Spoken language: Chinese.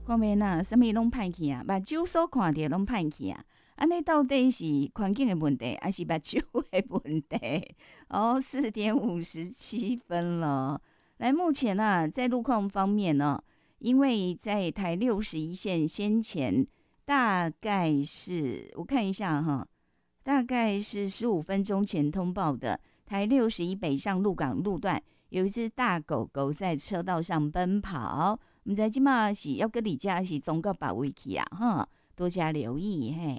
看面啊，什么拢歹去啊，目睭所看到拢歹去啊。安尼到底是环境的问题，还是目睭的问题？哦，4:57了。来，目前啊，在路况方面呢、因为在台61线先前大概是我看一下哈，大概是15分钟前通报的台61北上鹿港路段，有一只大狗狗在车道上奔跑，唔知即马是要跟李家是总个把位去啊哈，多加留意嘿。